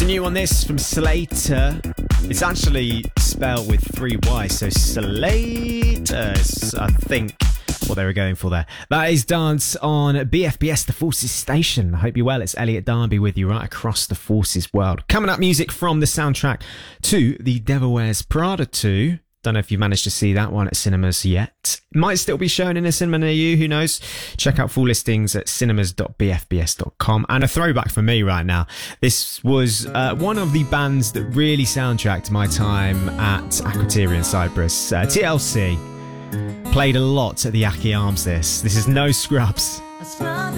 new on this from Slater. It's actually spelled with 3 Y's, so Slater, I think what they were going for there. That is Dance on BFBS, the Forces Station. I hope you're well. It's Elliot Darby with you right across the Forces world. Coming up, music from the soundtrack to The Devil Wears Prada 2. Don't know if you've managed to see that one at cinemas yet. It might still be shown in a cinema near you, who knows? Check out full listings at cinemas.bfbs.com. And a throwback for me right now. This was one of the bands that really soundtracked my time at Aquateria in Cyprus. TLC played a lot at the Aki Arms this. This is No Scrubs. I smiled